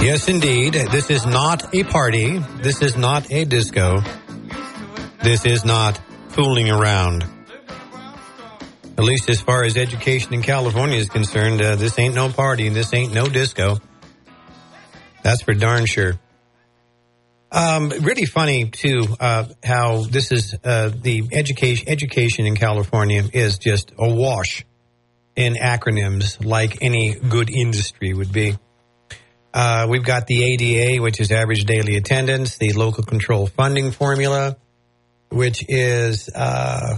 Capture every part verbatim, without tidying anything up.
Yes, indeed. This is not a party. This is not a disco. This is not fooling around. At least as far as education in California is concerned, uh, this ain't no party. This ain't no disco. That's for darn sure. Um, really funny, too, uh, how this is uh, the education education in California is just awash in acronyms like any good industry would be. Uh, we've got the A D A, which is average daily attendance, the local control funding formula, which is uh,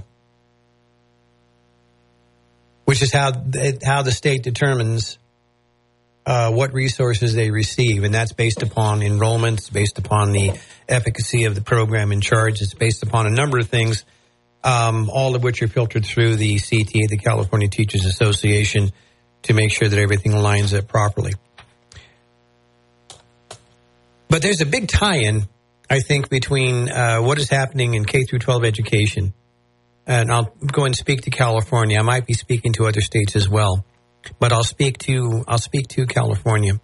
which is how how the state determines uh, what resources they receive, and that's based upon enrollments, based upon the efficacy of the program in charge. It's based upon a number of things, um, all of which are filtered through the C T A, the California Teachers Association, to make sure that everything lines up properly. But there's a big tie-in, I think, between uh, what is happening in K through twelve education, and I'll go and speak to California. I might be speaking to other states as well, but I'll speak to I'll speak to California.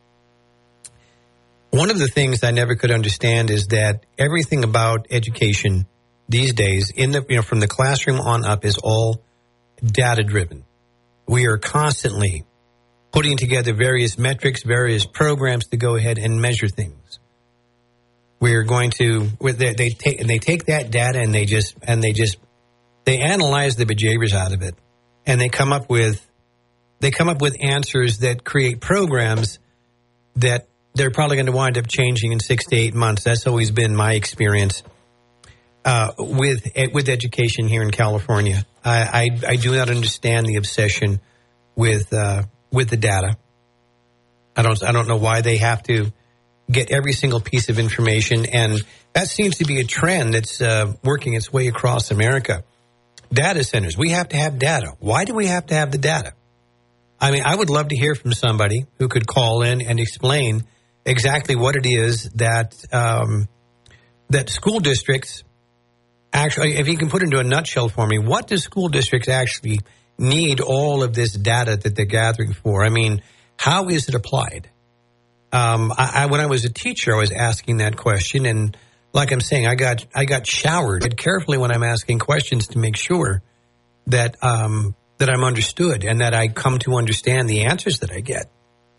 One of the things I never could understand is that everything about education these days, in the you know from the classroom on up, is all data-driven. We are constantly putting together various metrics, various programs to go ahead and measure things. We're going to they, they take and they take that data and they just and they just they analyze the behaviors out of it, and they come up with they come up with answers that create programs that they're probably going to wind up changing in six to eight months. That's always been my experience uh, with with education here in California. I, I I do not understand the obsession with. Uh, with the data. I don't I don't know why they have to get every single piece of information, and that seems to be a trend that's uh, working its way across America. Data centers. We have to have data. Why do we have to have the data? I mean, I would love to hear from somebody who could call in and explain exactly what it is that um, that school districts actually, if you can put it into a nutshell for me, what do school districts actually need all of this data that they're gathering for? I mean, how is it applied? Um, I, I, when I was a teacher, I was asking that question, and like I'm saying, I got I got showered carefully when I'm asking questions to make sure that um, that I'm understood and that I come to understand the answers that I get.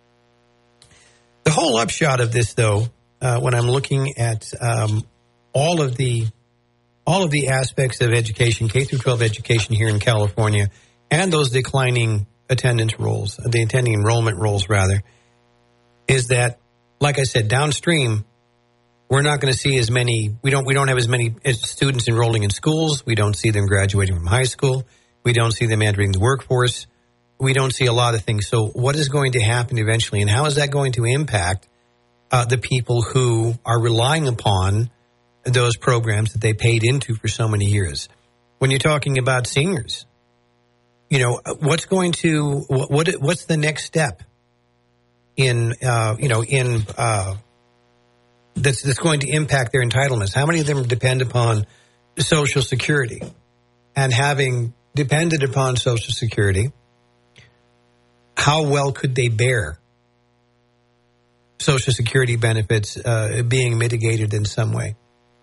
The whole upshot of this, though, uh, when I'm looking at um, all of the all of the aspects of education, K through twelve education here in California, and those declining attendance rolls, the attending enrollment rolls, rather, is that, like I said, downstream, we're not going to see as many, we don't we don't have as many students enrolling in schools. We don't see them graduating from high school. We don't see them entering the workforce. We don't see a lot of things. So what is going to happen eventually, and how is that going to impact uh, the people who are relying upon those programs that they paid into for so many years? When you're talking about seniors, you know, what's going to, what, what what's the next step in, uh, you know, in, uh, that's, that's going to impact their entitlements? How many of them depend upon Social Security? And having depended upon Social Security, how well could they bear Social Security benefits uh, being mitigated in some way?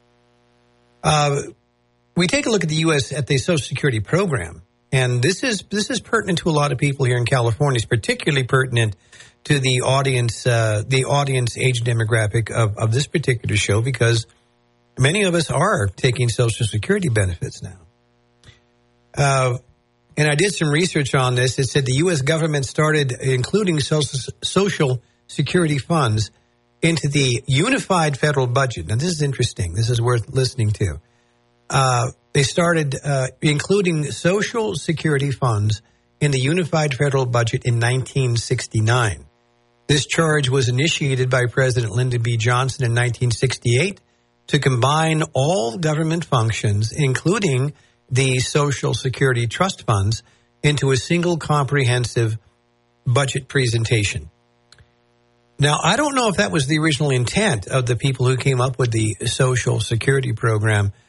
Uh, we take a look at the U S, at the Social Security program. And this is this is pertinent to a lot of people here in California. It's particularly pertinent to the audience, uh, the audience age demographic of, of this particular show, because many of us are taking Social Security benefits now. Uh, and I did some research on this. It said the U S government started including social, social Security funds into the unified federal budget. Now, this is interesting. This is worth listening to. Uh, they started uh, including Social Security funds in the unified federal budget in nineteen sixty-nine. This charge was initiated by President Lyndon B. Johnson in nineteen sixty-eight to combine all government functions, including the Social Security trust funds, into a single comprehensive budget presentation. Now, I don't know if that was the original intent of the people who came up with the Social Security program,